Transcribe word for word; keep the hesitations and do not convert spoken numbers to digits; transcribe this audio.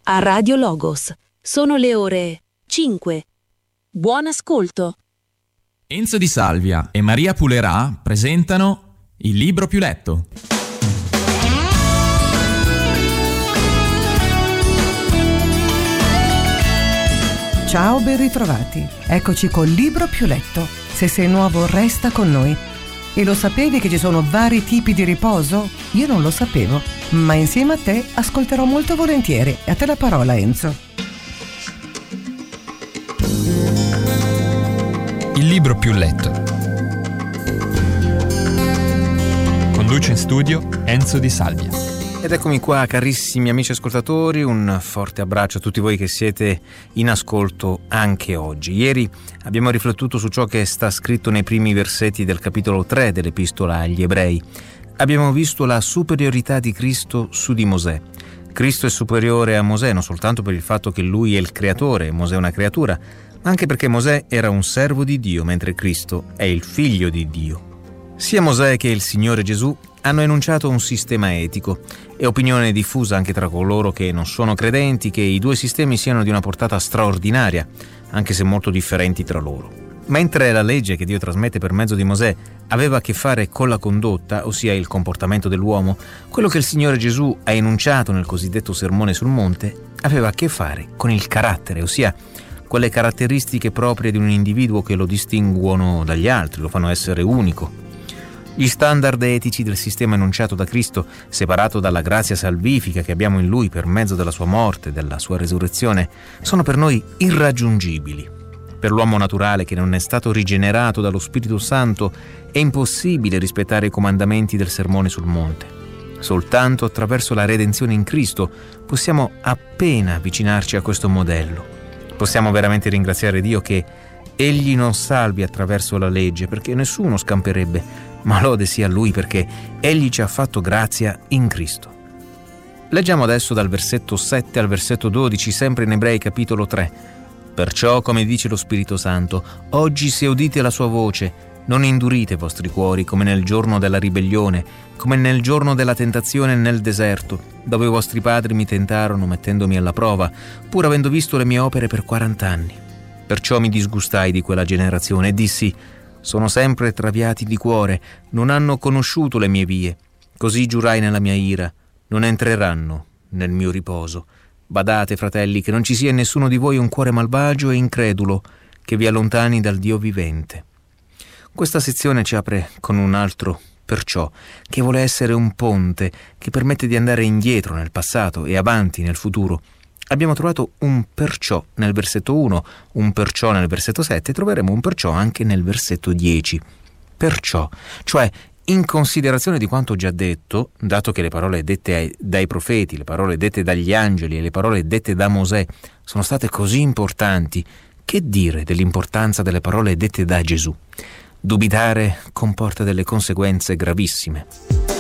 a Radio Logos. Sono le ore cinque. Buon ascolto. Enzo Di Salvia e Maria Pulerà presentano Il libro più letto. Ciao, ben ritrovati. Eccoci col libro più letto. Se sei nuovo, resta con noi. E lo sapevi che ci sono vari tipi di riposo? Io non lo sapevo, ma insieme a te ascolterò molto volentieri. A te la parola, Enzo. Il libro più letto. Conduce in studio Enzo Di Salvia. Ed eccomi qua, carissimi amici ascoltatori, un forte abbraccio a tutti voi che siete in ascolto anche oggi. Ieri abbiamo riflettuto su ciò che sta scritto nei primi versetti del capitolo tre dell'Epistola agli Ebrei. Abbiamo visto la superiorità di Cristo su di Mosè. Cristo è superiore a Mosè non soltanto per il fatto che lui è il creatore e Mosè è una creatura, ma anche perché Mosè era un servo di Dio, mentre Cristo è il figlio di Dio. Sia Mosè che il Signore Gesù hanno enunciato un sistema etico. È opinione diffusa anche tra coloro che non sono credenti che i due sistemi siano di una portata straordinaria, anche se molto differenti tra loro. Mentre la legge che Dio trasmette per mezzo di Mosè aveva a che fare con la condotta, ossia il comportamento dell'uomo, quello che il Signore Gesù ha enunciato nel cosiddetto Sermone sul Monte aveva a che fare con il carattere, ossia quelle caratteristiche proprie di un individuo che lo distinguono dagli altri, lo fanno essere unico. Gli standard etici del sistema enunciato da Cristo, separato dalla grazia salvifica che abbiamo in Lui per mezzo della sua morte e della sua resurrezione, sono per noi irraggiungibili. Per l'uomo naturale che non è stato rigenerato dallo Spirito Santo è impossibile rispettare i comandamenti del Sermone sul Monte. Soltanto attraverso la redenzione in Cristo possiamo appena avvicinarci a questo modello. Possiamo veramente ringraziare Dio che Egli non salvi attraverso la legge, perché nessuno scamperebbe, ma lode sia a Lui perché Egli ci ha fatto grazia in Cristo. Leggiamo adesso dal versetto sette al versetto dodici, sempre in Ebrei capitolo tre. Perciò, come dice lo Spirito Santo, oggi se udite la sua voce, non indurite i vostri cuori come nel giorno della ribellione, come nel giorno della tentazione nel deserto, dove i vostri padri mi tentarono mettendomi alla prova, pur avendo visto le mie opere per quarant'anni. Perciò mi disgustai di quella generazione e dissi: sono sempre traviati di cuore, non hanno conosciuto le mie vie. Così giurai nella mia ira, non entreranno nel mio riposo. Badate, fratelli, che non ci sia in nessuno di voi un cuore malvagio e incredulo, che vi allontani dal Dio vivente. Questa sezione ci apre con un altro perciò, che vuole essere un ponte che permette di andare indietro nel passato e avanti nel futuro. Abbiamo trovato un perciò nel versetto uno, un perciò nel versetto sette e troveremo un perciò anche nel versetto dieci. Perciò, cioè in considerazione di quanto già detto, dato che le parole dette dai profeti, le parole dette dagli angeli e le parole dette da Mosè sono state così importanti, che dire dell'importanza delle parole dette da Gesù? Dubitare comporta delle conseguenze gravissime.